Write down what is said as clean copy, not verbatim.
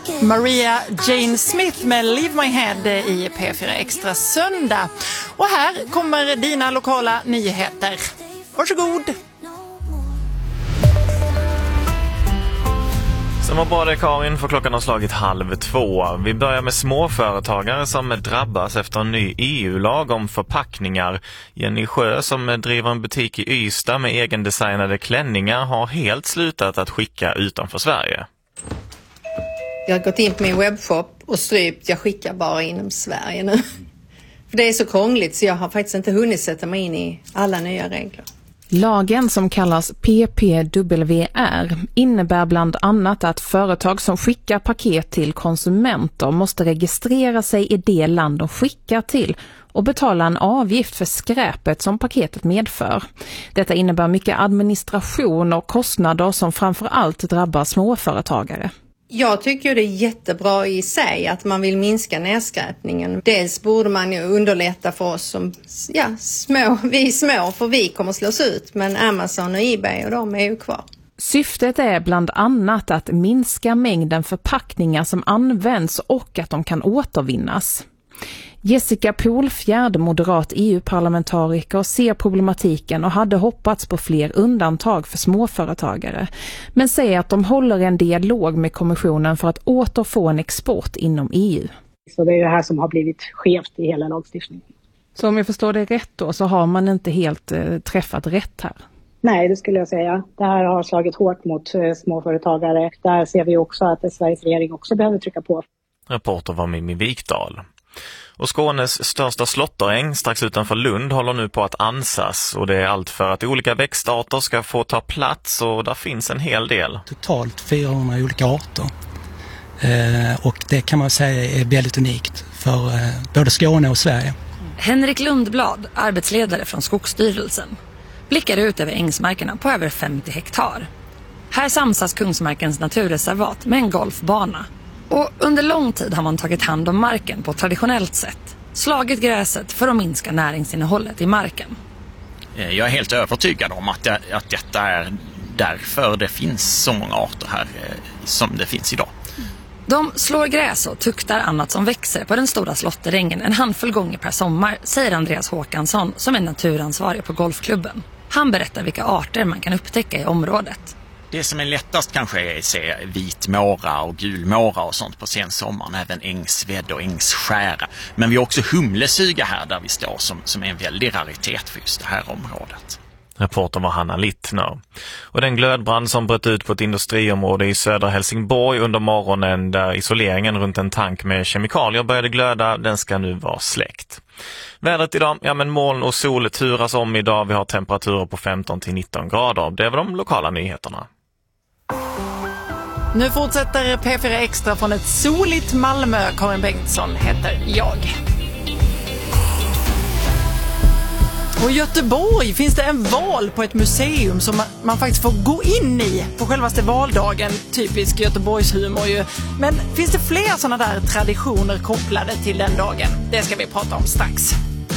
Maria Jane Smith med Leave My Head i P4 Extra söndag. Och här kommer dina lokala nyheter. Varsågod! Som var bra det, Karin, för klockan har slagit 1:30. Vi börjar med småföretagare som drabbas efter en ny EU-lag om förpackningar. Jenny Sjö, som driver en butik i Ystad med egendesignade klänningar, har helt slutat att skicka utanför Sverige. Jag har gått in på min webbshop och strypt, jag skickar bara inom Sverige nu. För det är så krångligt så jag har faktiskt inte hunnit sätta mig in i alla nya regler. Lagen, som kallas PPWR, innebär bland annat att företag som skickar paket till konsumenter måste registrera sig i det land de skickar till och betala en avgift för skräpet som paketet medför. Detta innebär mycket administration och kostnader som framför allt drabbar småföretagare. Jag tycker det är jättebra i sig att man vill minska nedskräpningen. Dels borde man ju underlätta för oss som vi är små, för vi kommer slås ut. Men Amazon och eBay och de är ju kvar. Syftet är bland annat att minska mängden förpackningar som används och att de kan återvinnas. Jessica Polfjärd, moderat EU-parlamentariker, ser problematiken och hade hoppats på fler undantag för småföretagare, men säger att de håller en dialog med kommissionen för att återfå en export inom EU. Så det är det här som har blivit skevt i hela lagstiftningen. Så om jag förstår det rätt då, så har man inte helt träffat rätt här? Nej, det skulle jag säga. Det här har slagit hårt mot småföretagare. Där ser vi också att Sveriges regering också behöver trycka på. Reporter var Mimmi Wikdahl. Och Skånes största slåtteräng strax utanför Lund håller nu på att ansas, och det är allt för att olika växtarter ska få ta plats, och där finns en hel del. Totalt 400 olika arter, och det kan man säga är väldigt unikt för både Skåne och Sverige. Henrik Lundblad, arbetsledare från Skogsstyrelsen, blickar ut över ängsmarkerna på över 50 hektar. Här samsas Kungsmarkens naturreservat med en golfbana. Och under lång tid har man tagit hand om marken på traditionellt sätt. Slagit gräset för att minska näringsinnehållet i marken. Jag är helt övertygad om att detta är därför det finns så många arter här som det finns idag. De slår gräs och tuktar annat som växer på den stora slåtterängen en handfull gånger per sommar, säger Andreas Håkansson som är naturansvarig på golfklubben. Han berättar vilka arter man kan upptäcka i området. Det som är lättast kanske är att se vitmåra och gulmåra och sånt på sensommaren, även ängsvädd och ängsskära. Men vi har också humlesyga här där vi står som är en väldig raritet för just det här området. Reporter var Hanna Littner. Och den glödbrand som bröt ut på ett industriområde i södra Helsingborg under morgonen, där isoleringen runt en tank med kemikalier började glöda, den ska nu vara släckt. Vädret idag, men moln och sol turas om idag. Vi har temperaturer på 15-19 grader. Det var de lokala nyheterna. Nu fortsätter P4 Extra från ett soligt Malmö. Karin Bengtsson heter jag. Och i Göteborg finns det en val på ett museum som man faktiskt får gå in i på självaste valdagen. Typisk Göteborgshumor ju. Men finns det fler sådana där traditioner kopplade till den dagen? Det ska vi prata om strax.